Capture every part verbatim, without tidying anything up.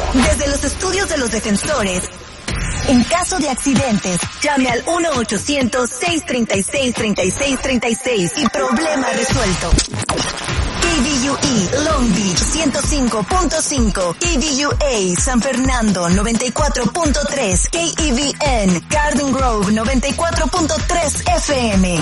Desde los estudios de los defensores, en caso de accidentes, llame al uno ochocientos, seiscientos treinta y seis, treinta y seis treinta y seis y problema resuelto. K V U E Long Beach ciento cinco punto cinco, K V U A San Fernando noventa y cuatro punto tres, K E V N Garden Grove noventa y cuatro punto tres F M.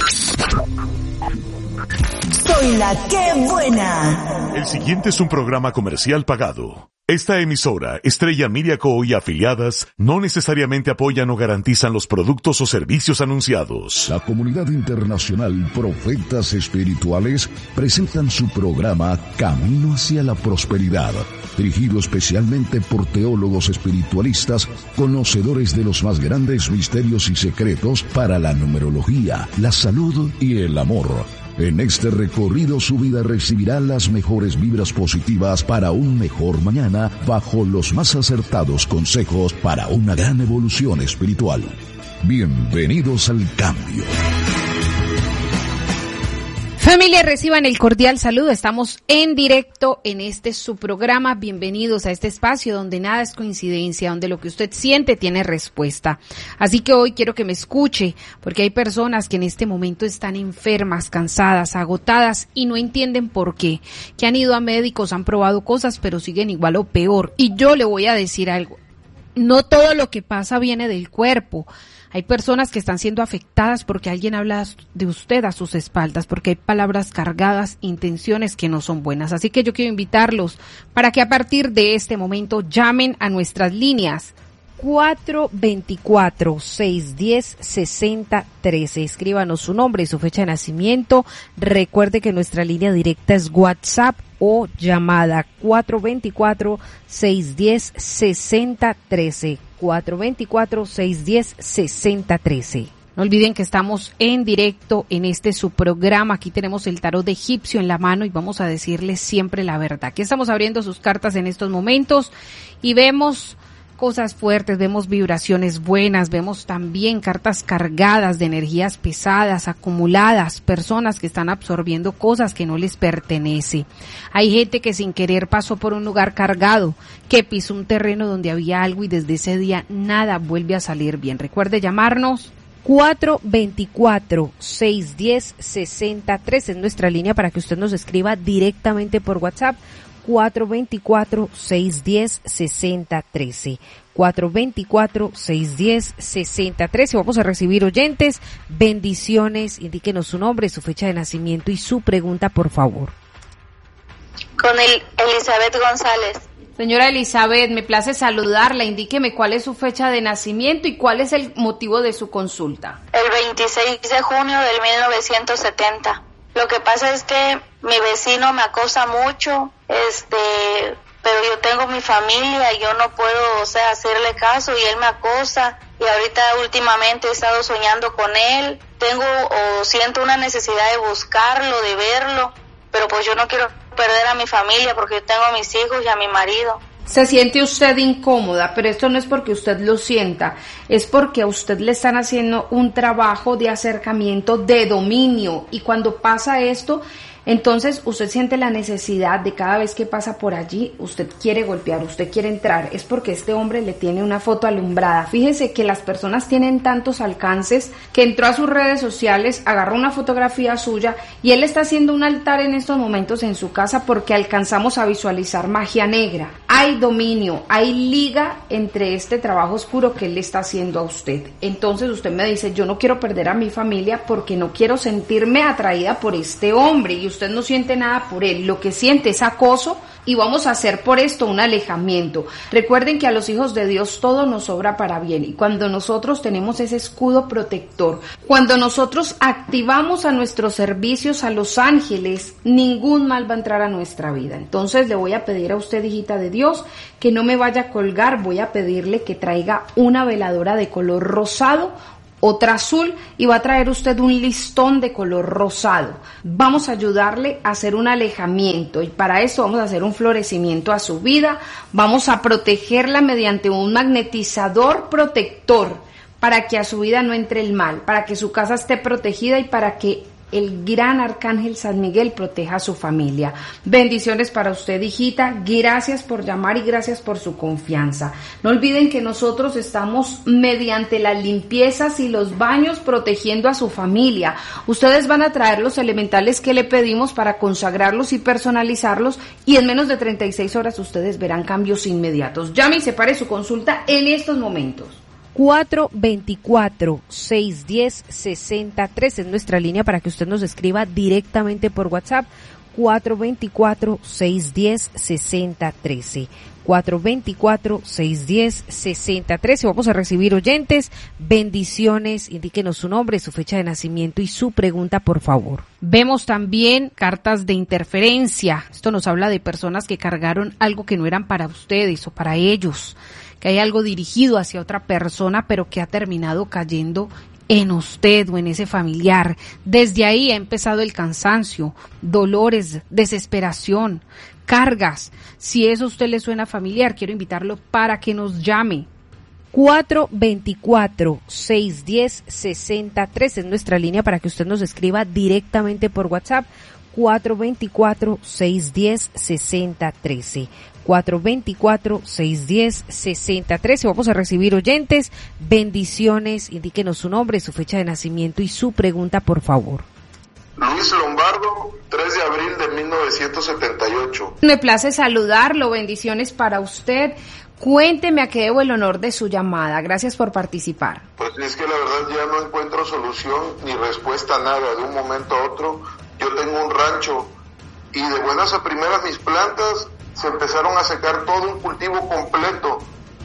Soy la que buena. El siguiente es un programa comercial pagado. Esta emisora, Estrella Media Co. y afiliadas, no necesariamente apoyan o garantizan los productos o servicios anunciados. La comunidad internacional Profetas Espirituales presentan su programa Camino hacia la Prosperidad, dirigido especialmente por teólogos espiritualistas, conocedores de los más grandes misterios y secretos para la numerología, la salud y el amor. En este recorrido su vida recibirá las mejores vibras positivas para un mejor mañana, bajo los más acertados consejos para una gran evolución espiritual. Bienvenidos al cambio. Familia, reciban el cordial saludo. Estamos en directo en este su programa. Bienvenidos a este espacio donde nada es coincidencia, donde lo que usted siente tiene respuesta. Así que hoy quiero que me escuche, porque hay personas que en este momento están enfermas, cansadas, agotadas y no entienden por qué. Que han ido a médicos, han probado cosas, pero siguen igual o peor. Y yo le voy a decir algo. No todo lo que pasa viene del cuerpo. Hay personas que están siendo afectadas porque alguien habla de usted a sus espaldas, porque hay palabras cargadas, intenciones que no son buenas. Así que yo quiero invitarlos para que a partir de este momento llamen a nuestras líneas cuatro veinticuatro, seiscientos diez, sesenta trece. Escríbanos su nombre y su fecha de nacimiento. Recuerde que nuestra línea directa es WhatsApp o llamada cuatro veinticuatro, seiscientos diez, sesenta trece. cuatro veinticuatro, seiscientos diez, sesenta trece. No olviden que estamos en directo en este su programa. Aquí tenemos el tarot egipcio en la mano y vamos a decirles siempre la verdad. Aquí estamos abriendo sus cartas en estos momentos y vemos cosas fuertes, vemos vibraciones buenas, vemos también cartas cargadas de energías pesadas, acumuladas, personas que están absorbiendo cosas que no les pertenece. Hay gente que sin querer pasó por un lugar cargado, que pisó un terreno donde había algo y desde ese día nada vuelve a salir bien. Recuerde llamarnos cuatro veinticuatro, seiscientos diez, sesenta trece es nuestra línea para que usted nos escriba directamente por WhatsApp. cuatro veinticuatro, seiscientos diez, sesenta trece. cuatro veinticuatro, seiscientos diez, sesenta trece. Vamos a recibir oyentes. Bendiciones. Indíquenos su nombre, su fecha de nacimiento y su pregunta, por favor. Con el Elizabeth González. Señora Elizabeth, me place saludarla. Indíqueme cuál es su fecha de nacimiento y cuál es el motivo de su consulta. El veintiséis de junio del mil novecientos setenta. Lo que pasa es que mi vecino me acosa mucho, este, pero yo tengo mi familia y yo no puedo, o sea, hacerle caso y él me acosa y ahorita últimamente he estado soñando con él. Tengo o siento una necesidad de buscarlo, de verlo, pero pues yo no quiero perder a mi familia porque yo tengo a mis hijos y a mi marido. Se siente usted incómoda, pero esto no es porque usted lo sienta, es porque a usted le están haciendo un trabajo de acercamiento, de dominio, y cuando pasa esto, entonces usted siente la necesidad de cada vez que pasa por allí, usted quiere golpear, usted quiere entrar, es porque este hombre le tiene una foto alumbrada. Fíjese que las personas tienen tantos alcances que entró a sus redes sociales, agarró una fotografía suya y él está haciendo un altar en estos momentos en su casa porque alcanzamos a visualizar magia negra. Hay dominio, hay liga entre este trabajo oscuro que él le está haciendo a usted. Entonces usted me dice, yo no quiero perder a mi familia porque no quiero sentirme atraída por este hombre y usted no siente nada por él, lo que siente es acoso y vamos a hacer por esto un alejamiento. Recuerden que a los hijos de Dios todo nos obra para bien y cuando nosotros tenemos ese escudo protector, cuando nosotros activamos a nuestros servicios a los ángeles, ningún mal va a entrar a nuestra vida. Entonces le voy a pedir a usted, hijita de Dios, que no me vaya a colgar, voy a pedirle que traiga una veladora de color rosado, otra azul y va a traer usted un listón de color rosado. Vamos a ayudarle a hacer un alejamiento y para eso vamos a hacer un florecimiento a su vida. Vamos a protegerla mediante un magnetizador protector para que a su vida no entre el mal, para que su casa esté protegida y para que el gran arcángel San Miguel proteja a su familia. Bendiciones para usted, hijita. Gracias por llamar y gracias por su confianza. No olviden que nosotros estamos mediante las limpiezas y los baños protegiendo a su familia. Ustedes van a traer los elementales que le pedimos para consagrarlos y personalizarlos, y en menos de treinta y seis horas ustedes verán cambios inmediatos. Llame y separe su consulta en estos momentos. cuatro veinticuatro, seiscientos diez, sesenta y tres es nuestra línea para que usted nos escriba directamente por WhatsApp. cuatro veinticuatro, seiscientos diez, sesenta y tres. cuatro veinticuatro, seiscientos diez, sesenta y tres. Vamos a recibir oyentes. Bendiciones. Indíquenos su nombre, su fecha de nacimiento y su pregunta, por favor. Vemos también cartas de interferencia. Esto nos habla de personas que cargaron algo que no eran para ustedes o para ellos, que hay algo dirigido hacia otra persona, pero que ha terminado cayendo en usted o en ese familiar. Desde ahí ha empezado el cansancio, dolores, desesperación, cargas. Si eso a usted le suena familiar, quiero invitarlo para que nos llame. cuatro veinticuatro, seiscientos diez, sesenta y tres es nuestra línea para que usted nos escriba directamente por WhatsApp. cuatro veinticuatro, seiscientos diez, sesenta y tres. cuatro veinticuatro, seiscientos diez, sesenta y tres. Vamos a recibir oyentes. Bendiciones. Indíquenos su nombre, su fecha de nacimiento y su pregunta, por favor. Luis Lombardo, tres de abril de mil novecientos setenta y ocho. Me place saludarlo. Bendiciones para usted. Cuénteme a qué debo el honor de su llamada. Gracias por participar. Pues es que la verdad ya no encuentro solución ni respuesta a nada. De un momento a otro, yo tengo un rancho y de buenas a primeras mis plantas se empezaron a secar, todo un cultivo completo.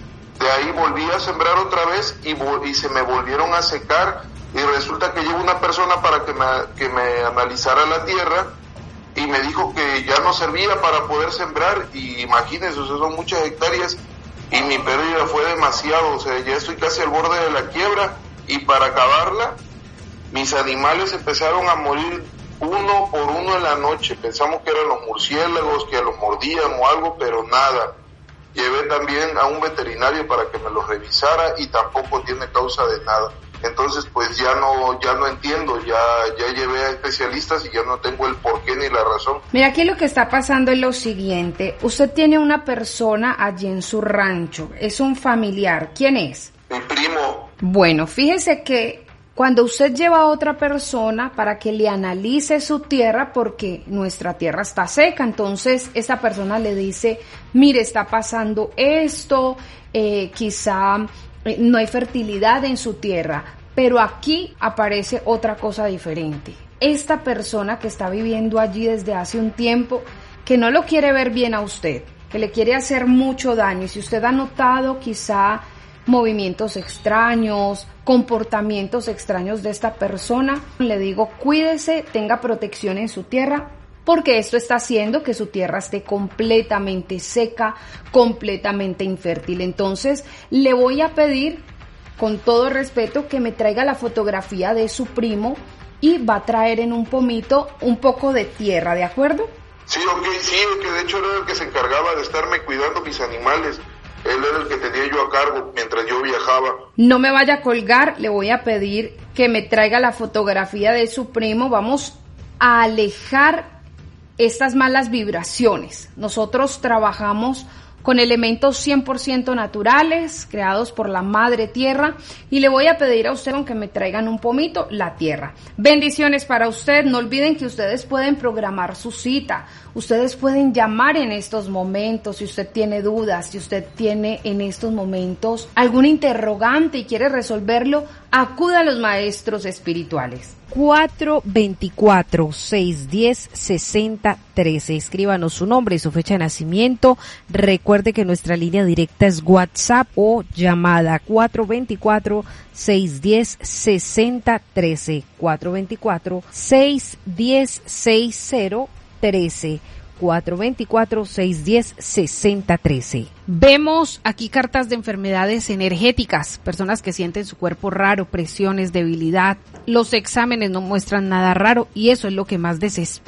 De ahí volví a sembrar otra vez y, y se me volvieron a secar, y resulta que llevo una persona para que me, que me analizara la tierra y me dijo que ya no servía para poder sembrar, y imagínense, o sea, son muchas hectáreas y mi pérdida fue demasiado, o sea, ya estoy casi al borde de la quiebra, y para acabarla mis animales empezaron a morir uno por uno en la noche. Pensamos que eran los murciélagos, que los mordían o algo, pero nada. Llevé también a un veterinario para que me los revisara y tampoco tiene causa de nada. Entonces pues ya no ya no entiendo, ya ya llevé a especialistas y ya no tengo el porqué ni la razón. Mira, aquí lo que está pasando es lo siguiente. Usted tiene una persona allí en su rancho, es un familiar. ¿Quién es? Mi primo. Bueno, fíjese que cuando usted lleva a otra persona para que le analice su tierra, porque nuestra tierra está seca, entonces esa persona le dice, mire, está pasando esto, eh, quizá eh, no hay fertilidad en su tierra, pero aquí aparece otra cosa diferente. Esta persona que está viviendo allí desde hace un tiempo, que no lo quiere ver bien a usted, que le quiere hacer mucho daño, y si usted ha notado quizá movimientos extraños, comportamientos extraños de esta persona, le digo, cuídese, tenga protección en su tierra, porque esto está haciendo que su tierra esté completamente seca, completamente infértil. Entonces, le voy a pedir, con todo respeto, que me traiga la fotografía de su primo y va a traer en un pomito un poco de tierra, ¿de acuerdo? Sí, ok, sí, que de hecho era el que se encargaba de estarme cuidando mis animales. Él era el que tenía yo a cargo mientras yo viajaba. No me vaya a colgar, le voy a pedir que me traiga la fotografía de su primo. Vamos a alejar estas malas vibraciones. Nosotros trabajamos con elementos cien por ciento naturales, creados por la madre tierra, y le voy a pedir a usted que me traigan un pomito, la tierra. Bendiciones para usted. No olviden que ustedes pueden programar su cita, ustedes pueden llamar en estos momentos si usted tiene dudas, si usted tiene en estos momentos algún interrogante y quiere resolverlo, acuda a los maestros espirituales. cuatro veinticuatro, seiscientos diez, sesenta y tres. Escríbanos su nombre y su fecha de nacimiento. Recuerde que nuestra línea directa es WhatsApp o llamada cuatro veinticuatro, seiscientos diez, sesenta y tres. cuatro veinticuatro, seiscientos diez, sesenta y tres. cuatro veinticuatro, seiscientos diez, sesenta y tres. Vemos aquí cartas de enfermedades energéticas, personas que sienten su cuerpo raro, presiones, debilidad. Los exámenes no muestran nada raro y eso es lo que más desespera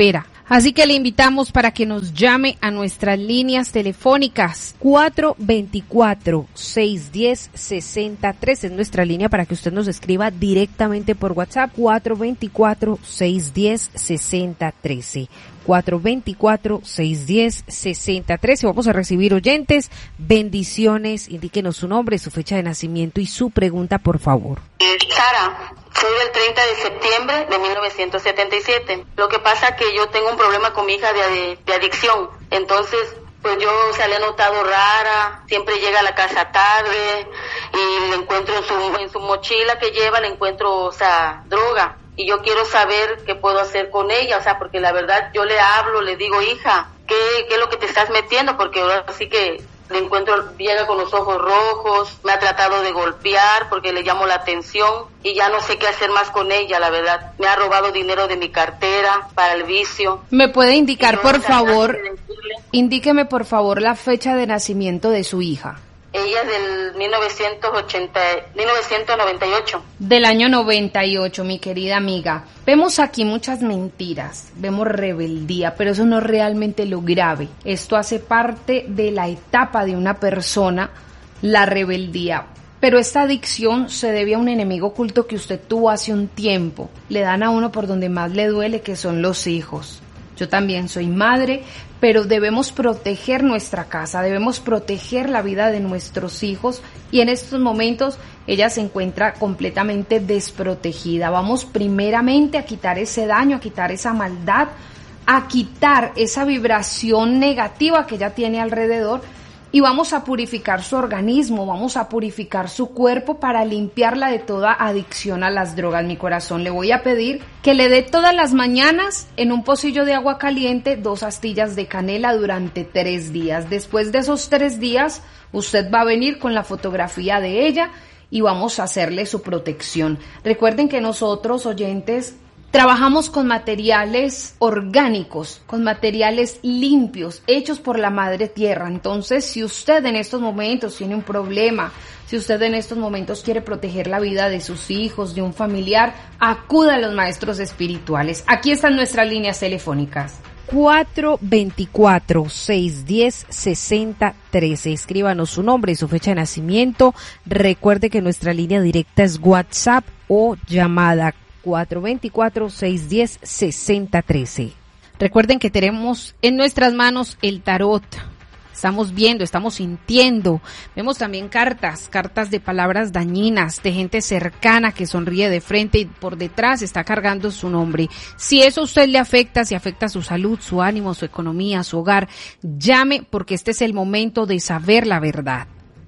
Así que le invitamos para que nos llame a nuestras líneas telefónicas. cuatro dos cuatro, seis uno cero, seis cero tres es nuestra línea para que usted nos escriba directamente por WhatsApp. cuatro dos cuatro, seis uno cero, seis cero tres. cuatro dos cuatro, seis uno cero, seis cero tres. Vamos a recibir oyentes. Bendiciones. Indíquenos su nombre, su fecha de nacimiento y su pregunta, por favor. Sara, soy del treinta de septiembre de mil novecientos setenta y siete. Lo que pasa es que yo tengo un problema con mi hija de, de adicción. Entonces, pues yo se le he notado rara, siempre llega a la casa tarde y le encuentro en su, en su mochila que lleva, le encuentro, o sea, droga. Y yo quiero saber qué puedo hacer con ella, o sea, porque la verdad yo le hablo, le digo, hija, ¿qué, qué es lo que te estás metiendo? Porque ahora sí que le encuentro, llega con los ojos rojos, me ha tratado de golpear porque le llamo la atención y ya no sé qué hacer más con ella, la verdad. Me ha robado dinero de mi cartera para el vicio. ¿Me puede indicar, no por favor, indíqueme por favor la fecha de nacimiento de su hija? Ella es del mil novecientos ochenta, mil novecientos noventa y ocho. Del año noventa y ocho, mi querida amiga. Vemos aquí muchas mentiras, vemos rebeldía, pero eso no es realmente lo grave. Esto hace parte de la etapa de una persona, la rebeldía. Pero esta adicción se debe a un enemigo oculto que usted tuvo hace un tiempo. Le dan a uno por donde más le duele, que son los hijos. Yo también soy madre, pero debemos proteger nuestra casa, debemos proteger la vida de nuestros hijos y en estos momentos ella se encuentra completamente desprotegida. Vamos primeramente a quitar ese daño, a quitar esa maldad, a quitar esa vibración negativa que ella tiene alrededor y vamos a purificar su organismo, vamos a purificar su cuerpo para limpiarla de toda adicción a las drogas. Mi corazón, le voy a pedir que le dé todas las mañanas en un pocillo de agua caliente dos astillas de canela durante tres días. Después de esos tres días, usted va a venir con la fotografía de ella y vamos a hacerle su protección. Recuerden que nosotros, oyentes, trabajamos con materiales orgánicos, con materiales limpios, hechos por la madre tierra. Entonces, si usted en estos momentos tiene un problema, si usted en estos momentos quiere proteger la vida de sus hijos, de un familiar, acuda a los maestros espirituales. Aquí están nuestras líneas telefónicas. cuatro dos cuatro, seis uno cero, seis cero tres. Escríbanos su nombre y su fecha de nacimiento. Recuerde que nuestra línea directa es WhatsApp o llamada cuatro dos cuatro, seis uno cero, seis cero tres. Recuerden que tenemos en nuestras manos el tarot. Estamos viendo, estamos sintiendo. Vemos también cartas, cartas de palabras dañinas, de gente cercana que sonríe de frente y por detrás está cargando su nombre. Si eso a usted le afecta, si afecta su salud, su ánimo, su economía, su hogar, llame porque este es el momento de saber la verdad.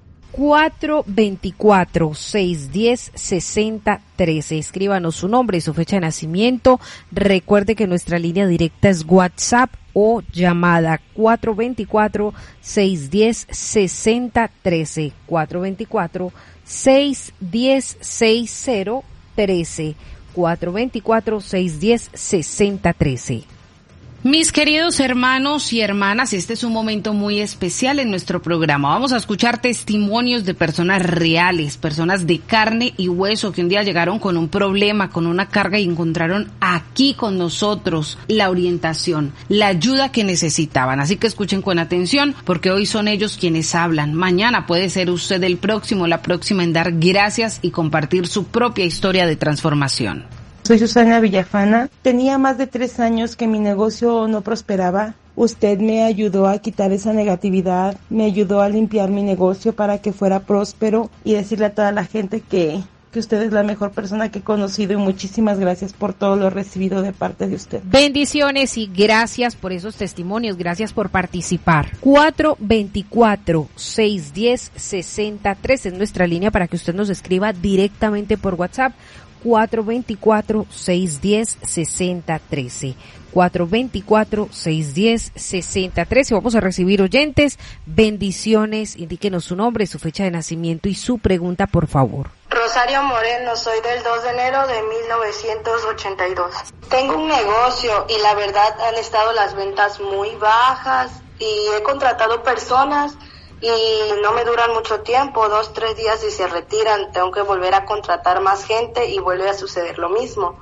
cuatro dos cuatro, seis uno cero, seis cero tres. Escríbanos su nombre y su fecha de nacimiento. Recuerde que nuestra línea directa es WhatsApp o llamada cuatro dos cuatro, seis uno cero, seis cero tres. cuatro dos cuatro, seis uno cero, seis cero tres. cuatro dos cuatro, seis uno cero, seis cero tres. Mis queridos hermanos y hermanas, este es un momento muy especial en nuestro programa. Vamos a escuchar testimonios de personas reales, personas de carne y hueso que un día llegaron con un problema, con una carga y encontraron aquí con nosotros la orientación, la ayuda que necesitaban. Así que escuchen con atención porque hoy son ellos quienes hablan. Mañana puede ser usted el próximo, la próxima en dar gracias y compartir su propia historia de transformación. Soy Susana Villafana. Tenía más de tres años que mi negocio no prosperaba. Usted me ayudó a quitar esa negatividad, me ayudó a limpiar mi negocio para que fuera próspero y decirle a toda la gente que, que usted es la mejor persona que he conocido y muchísimas gracias por todo lo recibido de parte de usted. Bendiciones y gracias por esos testimonios, gracias por participar. cuatro dos cuatro, seis uno cero, seis cero tres es nuestra línea para que usted nos escriba directamente por WhatsApp. cuatro dos cuatro, seis uno cero, seis cero tres. cuatro dos cuatro, seis uno cero, seis cero tres. Vamos a recibir oyentes. Bendiciones. Indíquenos su nombre, su fecha de nacimiento y su pregunta, por favor. Rosario Moreno, soy del dos de enero de mil novecientos ochenta y dos. Tengo un negocio y la verdad han estado las ventas muy bajas y he contratado personas y no me duran mucho tiempo, dos, tres días y se retiran. Tengo que volver a contratar más gente y vuelve a suceder lo mismo.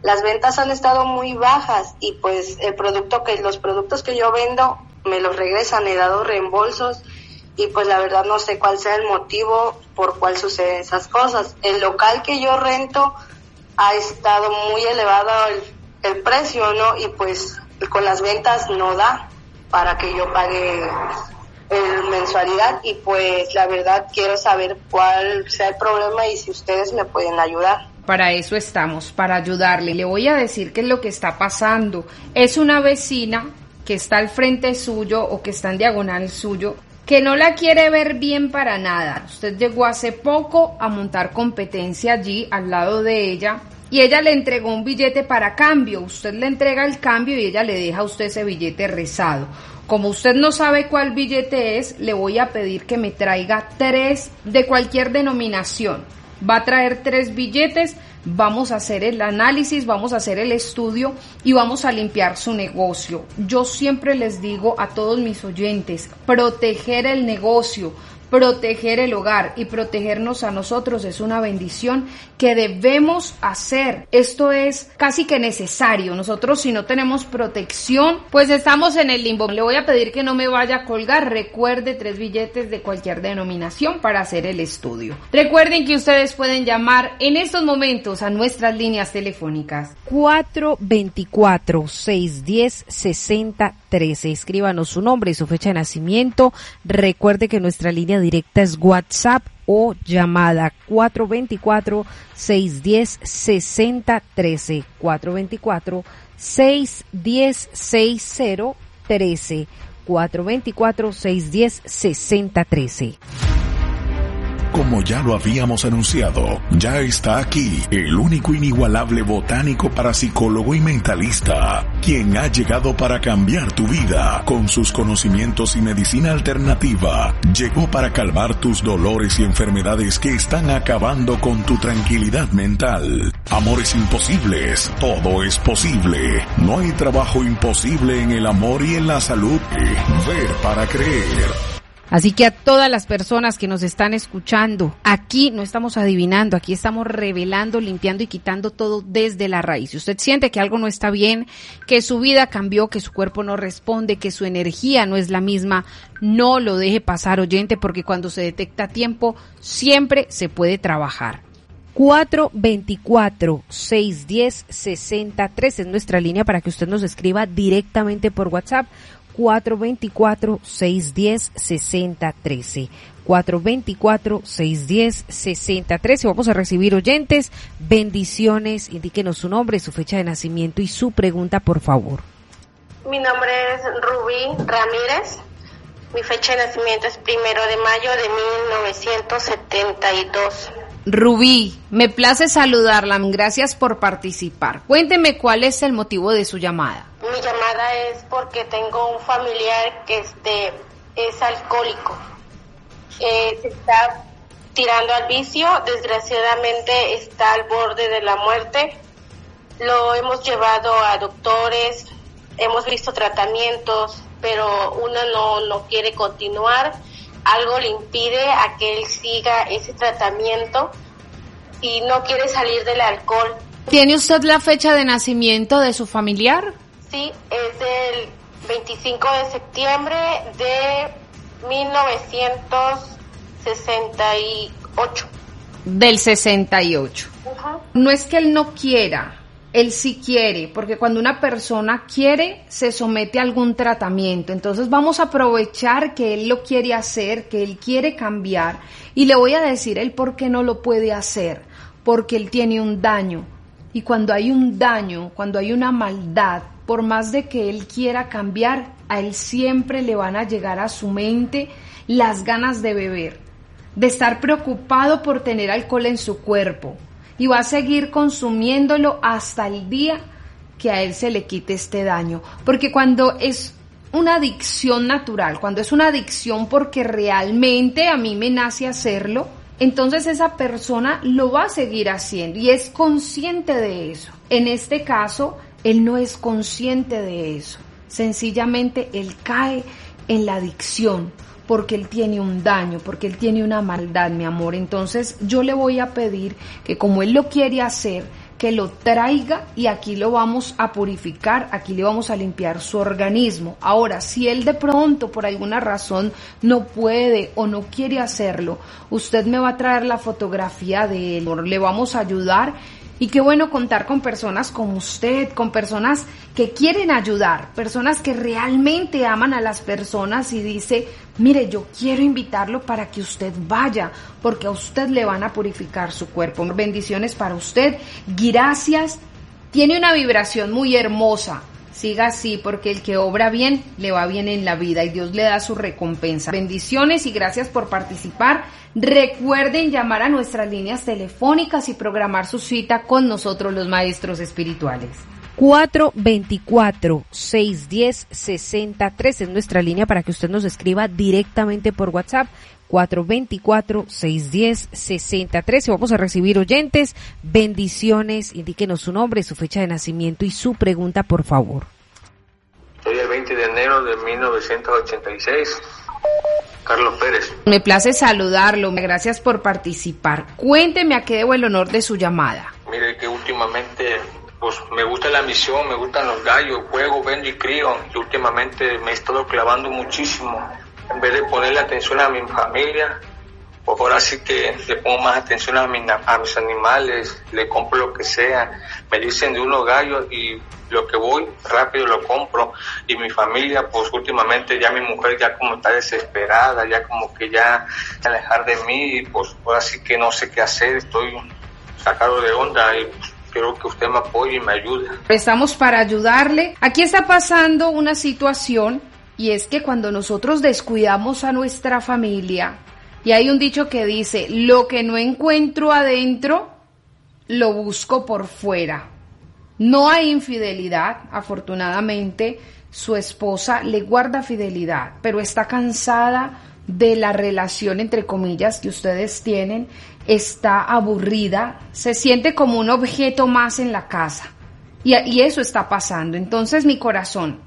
las ventas han estado muy bajas y pues el producto que los productos que yo vendo me los regresan, he dado reembolsos y pues la verdad no sé cuál sea el motivo por cuál suceden esas cosas. El local que yo rento ha estado muy elevado el, el precio, ¿no? Y pues con las ventas no da para que yo pague el mensualidad y pues la verdad quiero saber cuál sea el problema y si ustedes me pueden ayudar. Para eso estamos, para ayudarle. Le voy a decir qué es lo que está pasando. Es una vecina que está al frente suyo o que está en diagonal suyo, que no la quiere ver bien para nada. Usted llegó hace poco a montar competencia allí al lado de ella y ella le entregó un billete para cambio. Usted le entrega el cambio y ella le deja a usted ese billete rezado. Como usted no sabe cuál billete es, le voy a pedir que me traiga tres de cualquier denominación. Va a traer tres billetes, vamos a hacer el análisis, vamos a hacer el estudio y vamos a limpiar su negocio. Yo siempre les digo a todos mis oyentes, proteger el negocio, proteger el hogar y protegernos a nosotros es una bendición que debemos hacer. Esto es casi que necesario. Nosotros si no tenemos protección, pues estamos en el limbo. Le voy a pedir que no me vaya a colgar. Recuerde tres billetes de cualquier denominación para hacer el estudio. Recuerden que ustedes pueden llamar en estos momentos a nuestras líneas telefónicas. cuatro veinticuatro, seiscientos diez, sesenta trece. Escríbanos su nombre y su fecha de nacimiento. Recuerde que nuestra línea directa es WhatsApp o llamada cuatro veinticuatro, seiscientos diez, sesenta trece. cuatro veinticuatro, seiscientos diez, sesenta trece. cuatro veinticuatro, seiscientos diez, sesenta trece. Como ya lo habíamos anunciado, ya está aquí el único inigualable botánico parapsicólogo y mentalista, quien ha llegado para cambiar tu vida con sus conocimientos y medicina alternativa. Llegó para calmar tus dolores y enfermedades que están acabando con tu tranquilidad mental. Amores imposibles, todo es posible. No hay trabajo imposible en el amor y en la salud. Ver para creer. Así que a todas las personas que nos están escuchando, aquí no estamos adivinando, aquí estamos revelando, limpiando y quitando todo desde la raíz. Si usted siente que algo no está bien, que su vida cambió, que su cuerpo no responde, que su energía no es la misma, no lo deje pasar, oyente, porque cuando se detecta a tiempo, siempre se puede trabajar. cuatro veinticuatro, seiscientos diez, sesenta trece es nuestra línea para que usted nos escriba directamente por WhatsApp. cuatro veinticuatro, seiscientos diez, sesenta trece. cuatro veinticuatro, seiscientos diez, sesenta trece. Vamos a recibir oyentes. Bendiciones. Indíquenos su nombre, su fecha de nacimiento y su pregunta, por favor. Mi nombre es Rubí Ramírez. Mi fecha de nacimiento es primero de mayo de mil novecientos setenta y dos. Rubí, me place saludarla. Gracias por participar. Cuénteme cuál es el motivo de su llamada. Mi llamada es porque tengo un familiar que este es alcohólico. Eh, se está tirando al vicio, desgraciadamente está al borde de la muerte. Lo hemos llevado a doctores, hemos visto tratamientos, pero uno no, no quiere continuar. Algo le impide a que él siga ese tratamiento y no quiere salir del alcohol. ¿Tiene usted la fecha de nacimiento de su familiar? Sí, es del veinticinco de septiembre de mil novecientos sesenta y ocho. Del sesenta y ocho. Uh-huh. No es que él no quiera, él sí quiere, porque cuando una persona quiere, se somete a algún tratamiento. Entonces vamos a aprovechar que él lo quiere hacer, que él quiere cambiar, y le voy a decir él por qué no lo puede hacer, porque él tiene un daño. Y cuando hay un daño, cuando hay una maldad, por más de que él quiera cambiar, a él siempre le van a llegar a su mente las ganas de beber, de estar preocupado por tener alcohol en su cuerpo. Y va a seguir consumiéndolo hasta el día que a él se le quite este daño. Porque cuando es una adicción natural, cuando es una adicción porque realmente a mí me nace hacerlo, entonces esa persona lo va a seguir haciendo y es consciente de eso. En este caso, él no es consciente de eso. Sencillamente él cae en la adicción porque él tiene un daño, porque él tiene una maldad, mi amor. Entonces yo le voy a pedir que como él lo quiere hacer, que que lo traiga y aquí lo vamos a purificar, aquí le vamos a limpiar su organismo. Ahora, si él de pronto por alguna razón no puede o no quiere hacerlo, usted me va a traer la fotografía de él, le vamos a ayudar. Y qué bueno contar con personas como usted, con personas que quieren ayudar, personas que realmente aman a las personas y dice, mire, yo quiero invitarlo para que usted vaya, porque a usted le van a purificar su cuerpo. Bendiciones para usted, gracias, tiene una vibración muy hermosa. Siga así, porque el que obra bien, le va bien en la vida y Dios le da su recompensa. Bendiciones y gracias por participar. Recuerden llamar a nuestras líneas telefónicas y programar su cita con nosotros los maestros espirituales. cuatro veinticuatro, seiscientos diez, sesenta y tres es nuestra línea para que usted nos escriba directamente por WhatsApp. cuatro veinticuatro, seiscientos diez, sesenta y tres. Y vamos a recibir oyentes. Bendiciones. Indíquenos su nombre, su fecha de nacimiento y su pregunta, por favor. Soy el veinte de enero de mil novecientos ochenta y seis. Carlos Pérez. Me place saludarlo. Gracias por participar. Cuénteme a qué debo el honor de su llamada. Mire que últimamente pues me gusta la misión, me gustan los gallos, juego, vendo y crío. Y últimamente me he estado clavando muchísimo. En vez de ponerle atención a mi familia, pues ahora sí que le pongo más atención a, mi, a mis animales, le compro lo que sea. Me dicen de unos gallos y lo que voy rápido lo compro. Y mi familia, pues últimamente ya mi mujer ya como está desesperada, ya como que ya se alejar de mí, y pues ahora sí que no sé qué hacer, estoy sacado de onda y pues, quiero que usted me apoye y me ayude. Estamos para ayudarle. Aquí está pasando una situación. Y es que cuando nosotros descuidamos a nuestra familia, y hay un dicho que dice, lo que no encuentro adentro, lo busco por fuera. No hay infidelidad, afortunadamente, su esposa le guarda fidelidad, pero está cansada de la relación, entre comillas, que ustedes tienen, está aburrida, se siente como un objeto más en la casa, y, y eso está pasando. Entonces, mi corazón,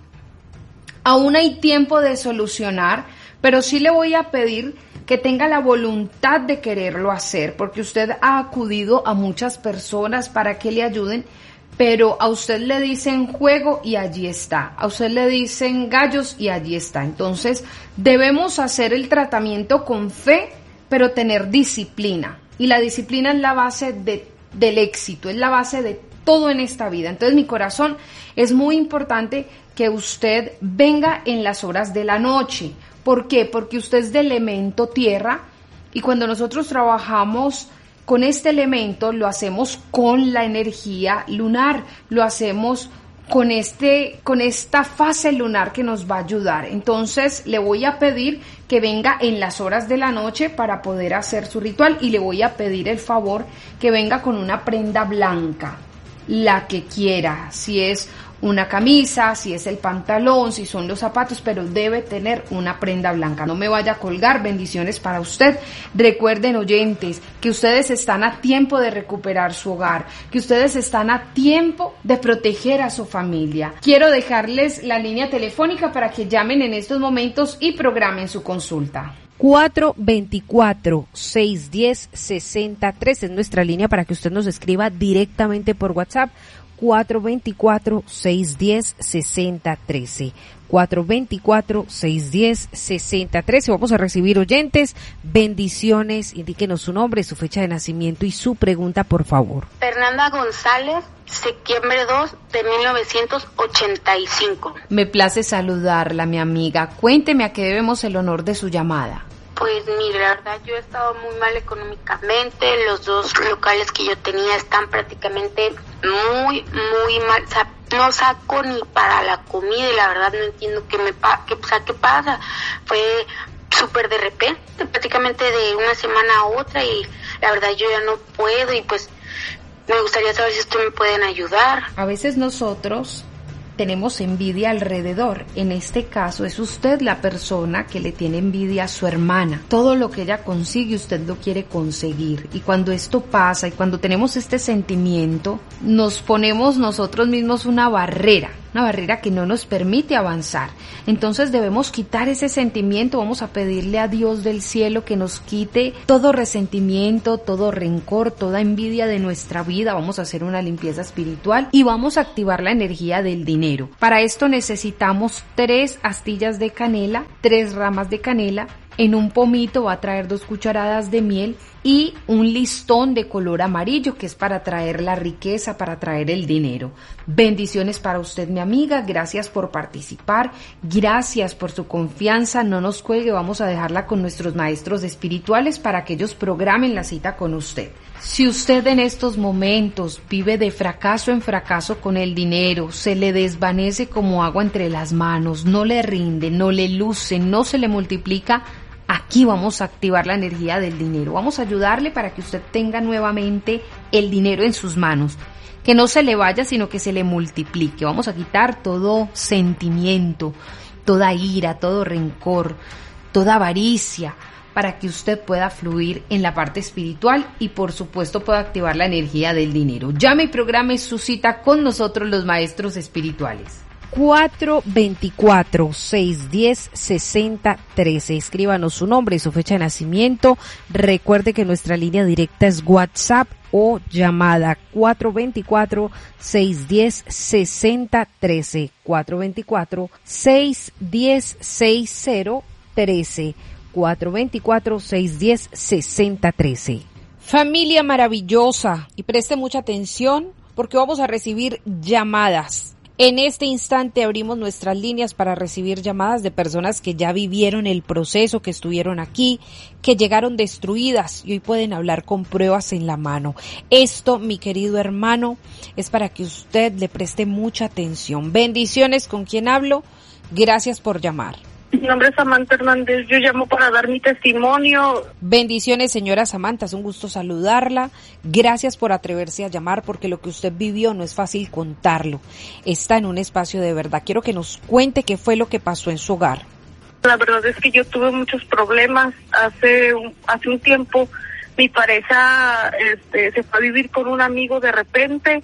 aún hay tiempo de solucionar, pero sí le voy a pedir que tenga la voluntad de quererlo hacer, porque usted ha acudido a muchas personas para que le ayuden, pero a usted le dicen juego y allí está, a usted le dicen gallos y allí está. Entonces debemos hacer el tratamiento con fe, pero tener disciplina, y la disciplina es la base de, del éxito, es la base de todo en esta vida. Entonces, mi corazón, es muy importante que usted venga en las horas de la noche. ¿Por qué? Porque usted es de elemento tierra, y cuando nosotros trabajamos con este elemento, lo hacemos con la energía lunar, lo hacemos con este, con esta fase lunar que nos va a ayudar. Entonces, le voy a pedir que venga en las horas de la noche para poder hacer su ritual, y le voy a pedir el favor que venga con una prenda blanca, la que quiera, si es una camisa, si es el pantalón, si son los zapatos, pero debe tener una prenda blanca. No me vaya a colgar. Bendiciones para usted. Recuerden, oyentes, que ustedes están a tiempo de recuperar su hogar, que ustedes están a tiempo de proteger a su familia. Quiero dejarles la línea telefónica para que llamen en estos momentos y programen su consulta. cuatro veinticuatro, seiscientos diez, sesenta y tres es nuestra línea para que usted nos escriba directamente por WhatsApp. cuatro veinticuatro, seiscientos diez, sesenta y tres. cuatro veinticuatro, seiscientos diez, sesenta y tres. Vamos a recibir oyentes. Bendiciones. Indíquenos su nombre, su fecha de nacimiento y su pregunta, por favor. Fernanda González, septiembre dos de mil novecientos ochenta y cinco. Me place saludarla, mi amiga. Cuénteme a qué debemos el honor de su llamada. Pues mire, la verdad yo he estado muy mal económicamente, los dos locales que yo tenía están prácticamente muy, muy mal, o sea, no saco ni para la comida y la verdad no entiendo qué me pa- qué, o sea, qué pasa. Fue súper de repente, prácticamente de una semana a otra, y la verdad yo ya no puedo, y pues me gustaría saber si ustedes me pueden ayudar. A veces nosotros tenemos envidia alrededor. En este caso es usted la persona que le tiene envidia a su hermana. Todo lo que ella consigue, usted lo quiere conseguir. Y cuando esto pasa y cuando tenemos este sentimiento, nos ponemos nosotros mismos una barrera. una barrera que no nos permite avanzar. Entonces debemos quitar ese sentimiento, vamos a pedirle a Dios del cielo que nos quite todo resentimiento, todo rencor, toda envidia de nuestra vida, vamos a hacer una limpieza espiritual y vamos a activar la energía del dinero. Para esto necesitamos tres astillas de canela, tres ramas de canela, en un pomito va a traer dos cucharadas de miel y un listón de color amarillo que es para traer la riqueza, para traer el dinero. Bendiciones para usted, mi amiga, gracias por participar, gracias por su confianza, no nos cuelgue, vamos a dejarla con nuestros maestros espirituales para que ellos programen la cita con usted. Si usted en estos momentos vive de fracaso en fracaso con el dinero, se le desvanece como agua entre las manos, no le rinde, no le luce, no se le multiplica, aquí vamos a activar la energía del dinero. Vamos a ayudarle para que usted tenga nuevamente el dinero en sus manos. Que no se le vaya, sino que se le multiplique. Vamos a quitar todo sentimiento, toda ira, todo rencor, toda avaricia, para que usted pueda fluir en la parte espiritual y por supuesto pueda activar la energía del dinero. Llame y programe su cita con nosotros los maestros espirituales. cuatro veinticuatro, seiscientos diez, sesenta trece. Escríbanos su nombre y su fecha de nacimiento. Recuerde que nuestra línea directa es WhatsApp o llamada cuatro veinticuatro, seiscientos diez, sesenta trece. cuatro veinticuatro, seiscientos diez, sesenta trece. cuatro veinticuatro, seiscientos diez, sesenta trece. Familia maravillosa, y preste mucha atención porque vamos a recibir llamadas. En este instante abrimos nuestras líneas para recibir llamadas de personas que ya vivieron el proceso, que estuvieron aquí, que llegaron destruidas y hoy pueden hablar con pruebas en la mano. Esto, mi querido hermano, es para que usted le preste mucha atención. Bendiciones, ¿con quién hablo? Gracias por llamar. Mi nombre es Samantha Hernández, yo llamo para dar mi testimonio. Bendiciones, señora Samantha, es un gusto saludarla. Gracias por atreverse a llamar porque lo que usted vivió no es fácil contarlo. Está en un espacio de verdad. Quiero que nos cuente qué fue lo que pasó en su hogar. La verdad es que yo tuve muchos problemas. Hace un, hace un tiempo mi pareja este, se fue a vivir con un amigo de repente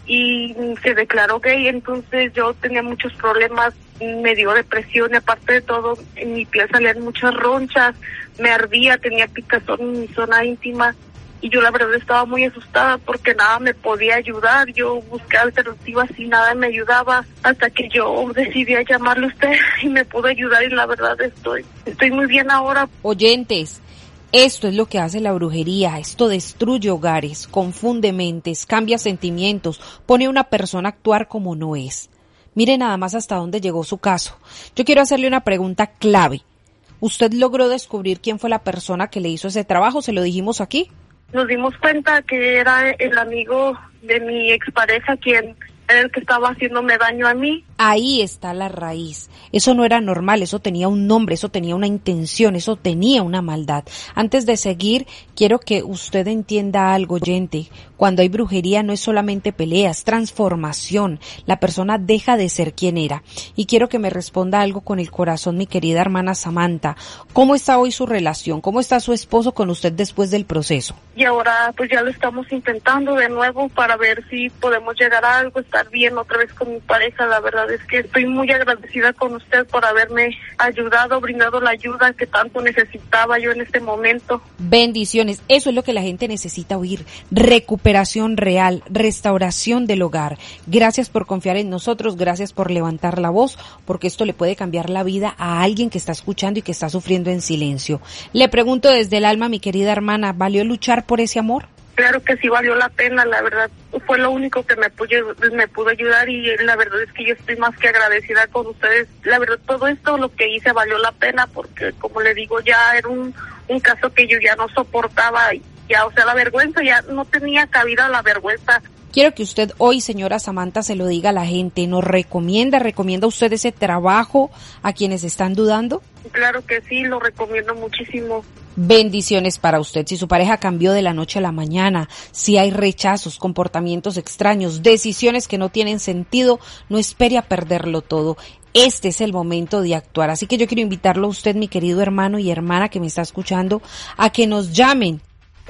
y se declaró gay, entonces yo tenía muchos problemas, me dio depresión y aparte de todo en mi piel salían muchas ronchas, me ardía, tenía picazón en mi zona íntima y yo la verdad estaba muy asustada porque nada me podía ayudar. Yo busqué alternativas y nada me ayudaba hasta que yo decidí a llamarle a usted y me pudo ayudar y la verdad estoy, estoy muy bien ahora. Oyentes, esto es lo que hace la brujería, esto destruye hogares, confunde mentes, cambia sentimientos, pone a una persona a actuar como no es. Mire nada más hasta dónde llegó su caso. Yo quiero hacerle una pregunta clave. ¿Usted logró descubrir quién fue la persona que le hizo ese trabajo? ¿Se lo dijimos aquí? Nos dimos cuenta que era el amigo de mi expareja quien era el que estaba haciéndome daño a mí. Ahí está la raíz. Eso no era normal, eso tenía un nombre, eso tenía una intención, eso tenía una maldad. Antes de seguir, quiero que usted entienda algo, oyente. Cuando hay brujería no es solamente pelea, es transformación. La persona deja de ser quien era. Y quiero que me responda algo con el corazón, mi querida hermana Samantha. ¿Cómo está hoy su relación? ¿Cómo está su esposo con usted después del proceso? Y ahora pues ya lo estamos intentando de nuevo para ver si podemos llegar a algo, estar bien otra vez con mi pareja. La verdad es que estoy muy agradecida con usted por haberme ayudado, brindado la ayuda que tanto necesitaba yo en este momento. Bendiciones, eso es lo que la gente necesita oír. Recuperación real, restauración del hogar. Gracias por confiar en nosotros, gracias por levantar la voz, porque esto le puede cambiar la vida a alguien que está escuchando y que está sufriendo en silencio. Le pregunto desde el alma, mi querida hermana, ¿valió luchar por ese amor? Claro que sí valió la pena, la verdad fue lo único que me pudo, me pudo ayudar y la verdad es que yo estoy más que agradecida con ustedes. La verdad todo esto lo que hice valió la pena porque como le digo ya era un, un caso que yo ya no soportaba, ya o sea la vergüenza, ya no tenía cabida la vergüenza. Quiero que usted hoy, señora Samantha, se lo diga a la gente. ¿Nos recomienda, recomienda usted ese trabajo a quienes están dudando? Claro que sí, lo recomiendo muchísimo. Bendiciones para usted. Si su pareja cambió de la noche a la mañana, si hay rechazos, comportamientos extraños, decisiones que no tienen sentido, no espere a perderlo todo. Este es el momento de actuar. Así que yo quiero invitarlo a usted, mi querido hermano y hermana que me está escuchando, a que nos llamen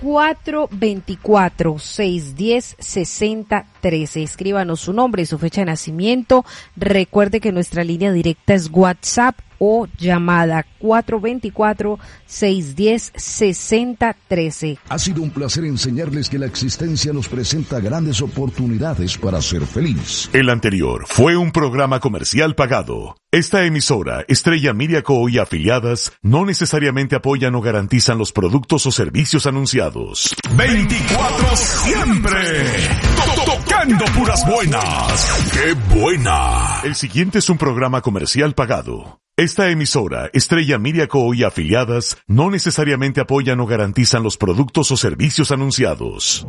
cuatro dos cuatro, seis uno cero, seis cero uno tres. Escríbanos su nombre y su fecha de nacimiento. Recuerde que nuestra línea directa es WhatsApp o llamada cuatro dos cuatro, seis uno cero, seis cero uno tres. Ha sido un placer enseñarles que la existencia nos presenta grandes oportunidades para ser feliz. El anterior fue un programa comercial pagado. Esta emisora, Estrella Media Co. y afiliadas, no necesariamente apoyan o garantizan los productos o servicios anunciados. veinticuatro siempre. Tocando puras buenas. ¡Qué buena! El siguiente es un programa comercial pagado. Esta emisora, Estrella Media Co. y afiliadas, no necesariamente apoyan o garantizan los productos o servicios anunciados.